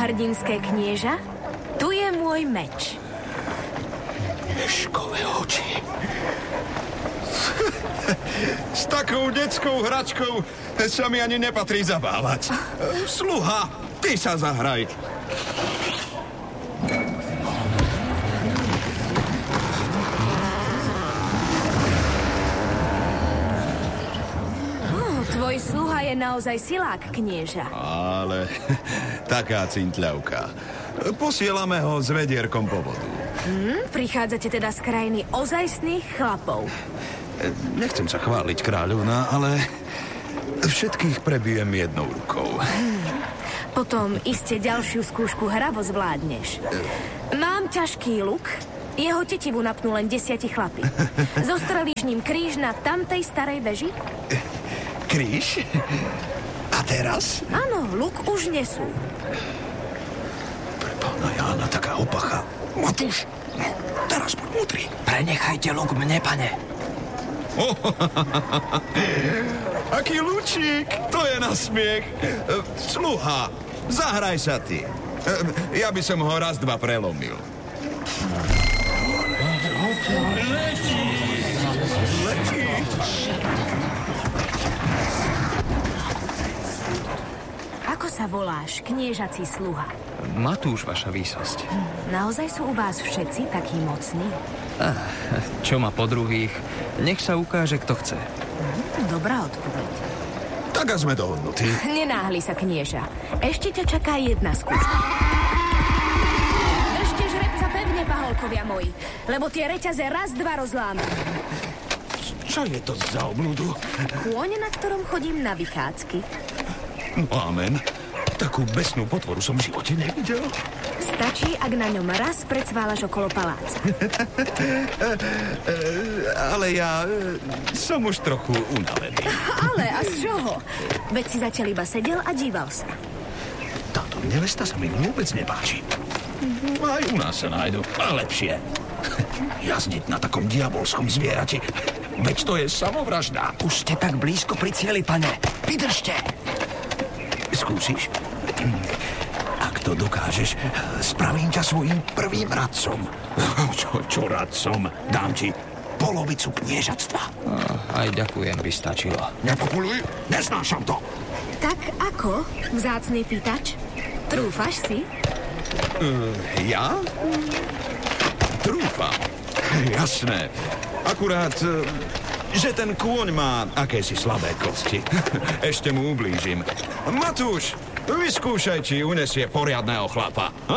hrdinské knieža? Tu je môj meč. Ješkové oči. S takou detskou hračkou sa mi ani nepatrí zabávať. Sluha, ty sa zahraj. Tvoj sluha je naozaj silák, knieža. Ale taká cintľavka. Posielame ho s vedierkom po vodu. Prichádzate teda z krajiny ozajstných chlapov. Nechcem sa chváliť, kráľovná, ale všetkých prebijem jednou rukou. Potom iste ďalšiu skúšku hravo zvládneš. Mám ťažký luk, jeho tetivu napnú len 10 chlapi. Zostrelíš ním kríž na tamtej starej veži? Kríž? A teraz? Áno, luk už nesú. Pre pána Jána taká opacha. Matúš, teraz buď múdry. Prenechajte luk mne, pane. Aký lúčik, to je na smiech. Sluha, zahraj sa ty. Ja by som ho raz, dva prelomil. Letí. Ako sa voláš, kniežací sluha? Matúš, vaša výsosť. Naozaj sú u vás všetci takí mocní? Čo má po druhých? Nech sa ukáže, kto chce. Dobrá odpoveď. Tak a sme dohodnutí. Nenáhli sa, knieža. Ešte ťa čaká jedna skúška. Držte žrebca pevne, paholkovia moji, lebo tie reťaze raz, dva rozláme. Čo je to za obludu? Kôň, na ktorom chodím na vychádzky. No amen. Takú besnú potvoru som v živote nevidel. Stačí, ak na ňom raz precválaš okolo paláca. Ale ja som už trochu unavený. Ale a z čoho? Veď si zatiaľ iba sedel a díval sa. Táto nevesta sa mi vôbec nepáči. Aj u nás sa nájdu. A lepšie. Jazdiť na takom diabolskom zvierati. Veď to je samovražda. Už ste tak blízko pri cieli, pane. Vydržte. Skúsiš? Ak to dokážeš, spravím ťa svojím prvým radcom. Čo radcom? Dám ti polovicu kniežatstva. Aj ďakujem, by stačilo. Nepopuluj, neznášam to. Tak ako, vzácny pýtač? Trúfaš si? Ja? Trúfam. Jasné. Akurát, že ten kôň má akési slabé kosti. Ešte mu ublížim. Matúš, vyskúšaj, či unesie poriadného chlapa. Ha?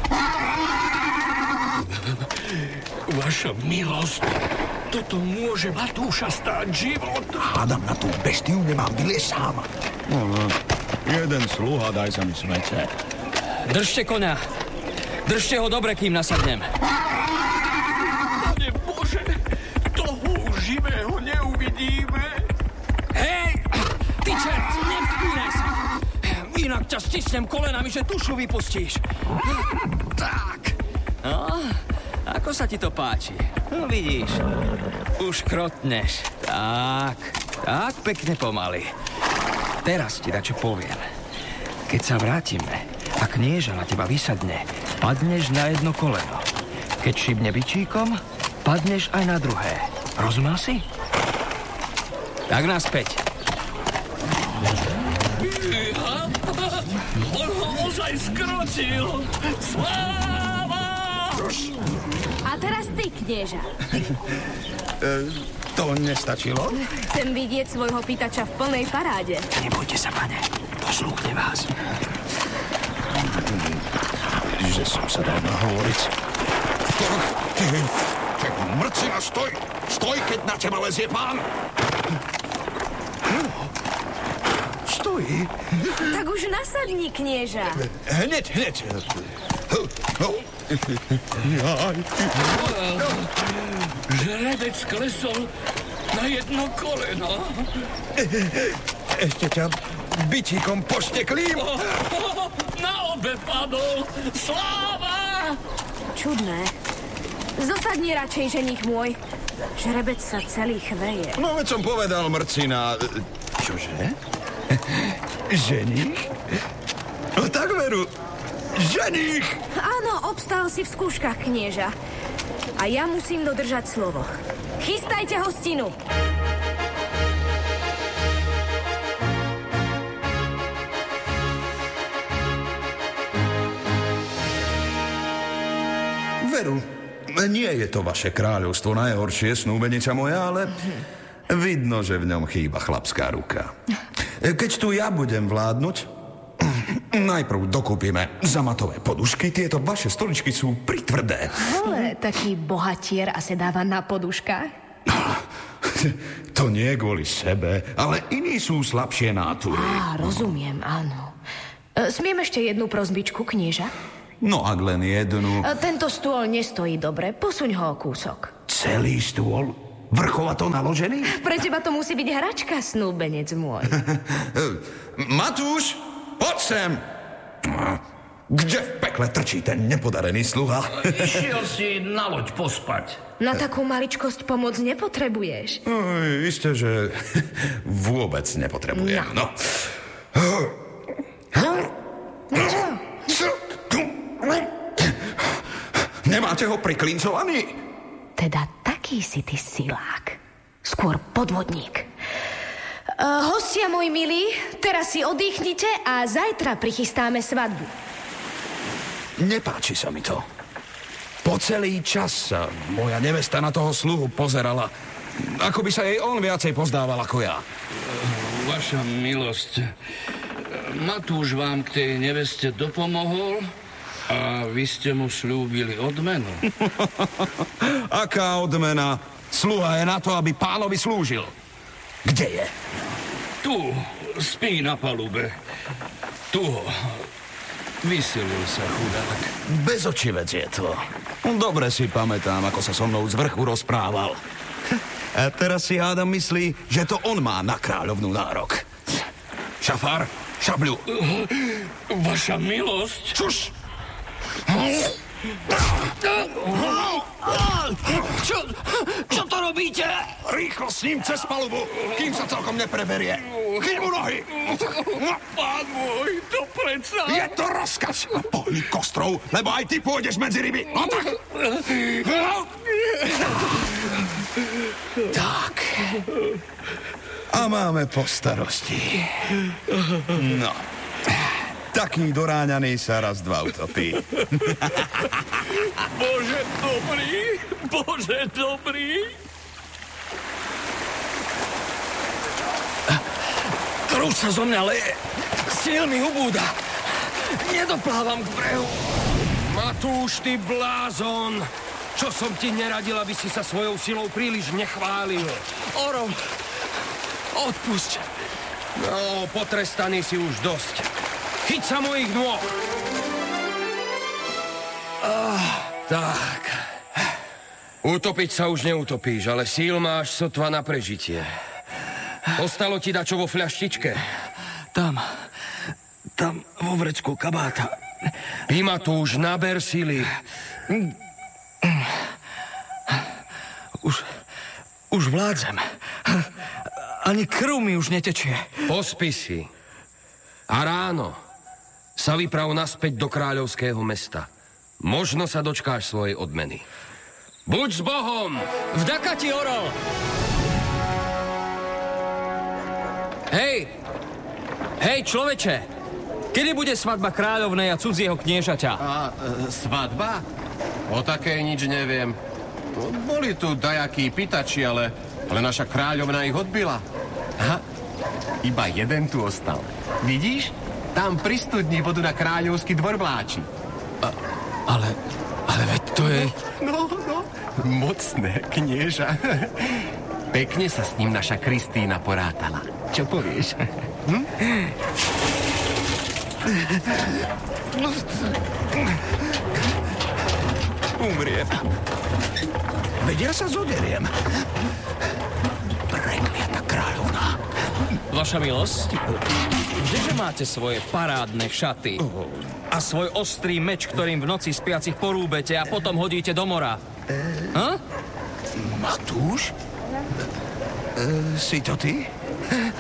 Vaša milosť, toto môže Matúša stáť život. Hádam, na tú bestiu nemám vyliesť sám. Jeden sluha, daj sa mi smete. Držte koňa. Držte ho dobre, kým nasadnem. Pane Bože, toho živého neuvidíme. Hej! Ty čert, nevzpínaj sa! Inak ťa stisnem kolenami, že tušu vypustíš. Tak. No, ako sa ti to páči? No vidíš, už krotneš. Tak pekne pomaly. Teraz ti dačo poviem. Keď sa vrátime a knieža na teba vysadne, padneš na jedno koleno. Keď šibne bičíkom, padneš aj na druhé. Rozumel si? Tak naspäť. On ho ozaj skrotil. Sláva! A teraz ty, knieža. To nestačilo? Chcem vidieť svojho pýtača v plnej paráde. Nebojte sa, pane. Poslúchne vás. Že som sa dal nahovoriť. Ty mrcina, stoj! Stoj, keď na teba lezie pán! Stojí. Tak už nasadni, knieža. Hneď. Žrebec klesol na jedno koleno. Ešte ťa bičíkom pošteklím. Na obe padol. Sláva! Čudné. Zosadni radšej, ženich môj. Žrebec sa celý chveje. No veď som povedal, mrcina. Čože? Ženich? No tak veru. Ženích! Áno, obstál si v skúškach, knieža. A ja musím dodržať slovo. Chystajte hostinu! Veru, nie je to vaše kráľovstvo najhoršie, snúbenica moja, ale vidno, že v ňom chýba chlapská ruka. Keď tu ja budem vládnuť, najprv dokúpime zamatové podušky. Tieto vaše stoličky sú pritvrdé. Ale taký bohatier a sedáva na poduškách? To nie kvôli sebe, ale iní sú slabšie nátury. Rozumiem, áno. Smiem ešte jednu prosbičku, knieža? No ak len jednu. Tento stôl nestojí dobre, posuň ho o kúsok. Celý stôl? Vrchovato naložený? Pre teba to musí byť hračka, snúbenec môj. Matúš, poď sem! Kde v pekle trčí ten nepodarený sluha? Išiel si na loď pospať. Na takú maličkosť pomoc nepotrebuješ. Isté, že vôbec nepotrebujem. No. Čo? Nemáte ho priklincovaný? Teda taký si ty silák. Skôr podvodník. Hostia moji milí, teraz si oddychnite a zajtra prichystáme svadbu. Nepáči sa mi to. Po celý čas sa moja nevesta na toho sluhu pozerala. Ako by sa jej on viacej pozdával ako ja. Vaša milosť, Matúš vám k tej neveste dopomohol a vy ste mu slúbili odmenu. Aká odmena? Sluha je na to, aby pánovi slúžil. Kde je? Tu, spí na palube. Tu ho. Vysilil sa chudák. Bezočivec je to. Dobre si pamätám, ako sa so mnou z vrchu rozprával. A teraz si hádam myslí, že to on má na kráľovnú nárok. Šafár, šabľu. Vaša milosť. Čuš! Čo to robíte? Rýchlo s ním cez palubu, kým sa celkom nepreberie. Chyť mu nohy! Pán môj, to predsa... Je to rozkaz! Pohni kostrou, lebo aj ty pôjdeš medzi ryby. No tak! Tak. A máme po starosti. No. Taký doráňaný sa raz dva utopí. Bože dobrý, Bože dobrý. Krv sa zo mňa leje. Síl mi ubúda. Nedoplávam k brehu. Matúš, ty blázon. Čo som ti neradil, aby si sa svojou silou príliš nechválil. Oro, odpusť. No, potrestaný si už dosť. Chyť sa mojich nôh. Tak. Utopiť sa už neutopíš, ale síl máš sotva na prežitie. Ostalo ti dačo vo fľaštičke? Tam vo vrecku kabáta. Pí, Matúš, naber sily. Už vládzem. Ani krv mi už netečie. Pospí si. A ráno sa vyprav naspäť do kráľovského mesta. Možno sa dočkáš svojej odmeny. Buď s Bohom! Vďaka ti, Orol! Hej, človeče! Kedy bude svadba kráľovnej a cudzieho kniežaťa? Svadba? O takej nič neviem. Boli tu dajakí pýtači, ale naša kráľovna ich odbila. Aha, iba jeden tu ostal. Vidíš? Tam pri studni vodu na kráľovský dvor vláči. Ale veď to je... No, mocné, knieža. Pekne sa s ním naša Kristína porátala. Čo povieš? Umriem. Veď ja sa zoderiem. Prekliata kráľovná. Vaša milosť? Kdeže máte svoje parádne šaty? A svoj ostrý meč, ktorým v noci spiacich porúbete a potom hodíte do mora? Matúš? Si to ty?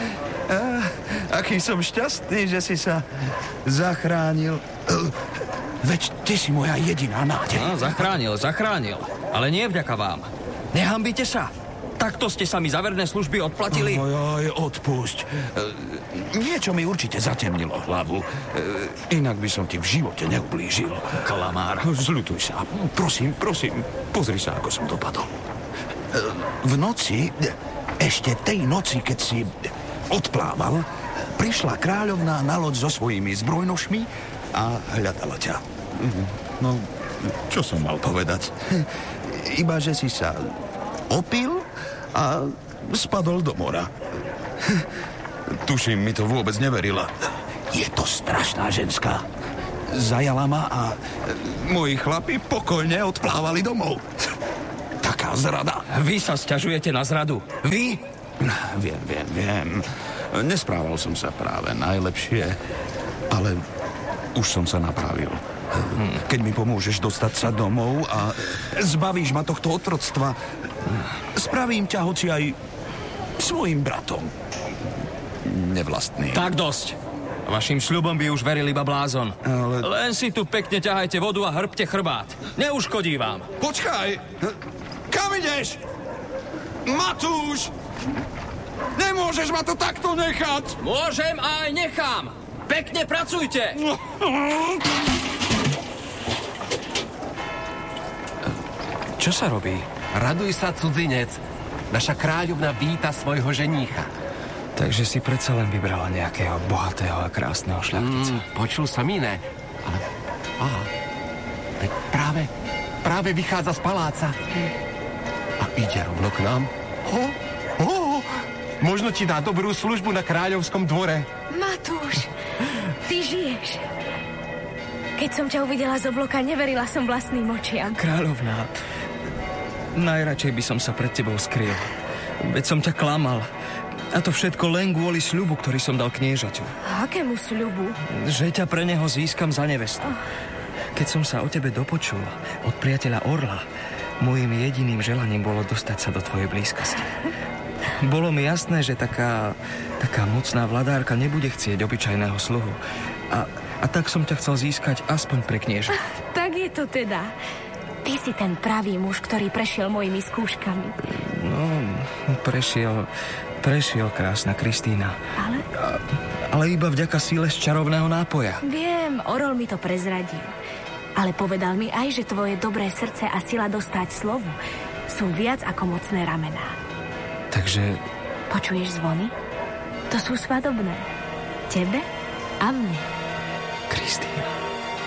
Aký som šťastný, že si sa zachránil. Veď ty si moja jediná nádej. No, zachránil. Ale nie vďaka vám. Nehambite sa. Takto ste sa mi za verné služby odplatili. Oj, odpusť. Niečo mi určite zatemnilo hlavu. Inak by som ti v živote neublížil. Klamár. Zľutuj sa. Prosím. Pozri sa, ako som dopadol. V noci, ešte tej noci, keď si odplával, prišla kráľovná na loď so svojimi zbrojnošmi a hľadala ťa. No, čo som mal povedať? Iba, že si sa opil a spadol do mora. Tuším, mi to vôbec neverila. Je to strašná ženská. Zajala ma a moji chlapi pokojne odplávali domov. Taká zrada. Vy sa sťažujete na zradu. Vy? Viem. Nesprával som sa práve najlepšie, ale už som sa napravil. Keď mi pomôžeš dostať sa domov a zbavíš ma tohto otroctva, spravím ťa hoci aj svojim bratom. Nevlastný. Tak dosť. Vašim sľubom by už veril iba blázon. Ale... Len si tu pekne ťahajte vodu a hrbte chrbát. Neuškodí vám. Počkaj! Kam ideš? Matúš! Nemôžeš ma to takto nechať! Môžem a aj nechám. Pekne pracujte. Čo sa robí? Raduj sa, cudzinec. Naša kráľovna víta svojho ženícha. Takže si predsa len vybrala nejakého bohatého a krásneho šľachtica. Počul som iné. Ale... Aha. Veď práve vychádza z paláca. A ide rovno k nám. Možno ti dá dobrú službu na kráľovskom dvore. Matúš, ty žiješ. Keď som ťa uvidela z obloka, neverila som vlastným očiam. Kráľovná, najradšej by som sa pred tebou skryl. Veď som ťa klamal. A to všetko len kvôli sľubu, ktorý som dal kniežaťu. Akému sľubu? Že ťa pre neho získam za nevestu. Keď som sa o tebe dopočul od priateľa Orla, môjim jediným želaním bolo dostať sa do tvojej blízkosti. Bolo mi jasné, že taká mocná vladárka nebude chcieť obyčajného sluhu. A tak som ťa chcel získať aspoň pre knieža. Tak je to teda. Ty si ten pravý muž, ktorý prešiel mojimi skúškami. No, prešiel krásna Kristína. Ale iba vďaka síle z čarovného nápoja. Viem, Orol mi to prezradil. Ale povedal mi aj, že tvoje dobré srdce a sila dostať slovu sú viac ako mocné ramená. Takže... Počuješ zvony? To sú svadobné. Tebe a mne. Kristína.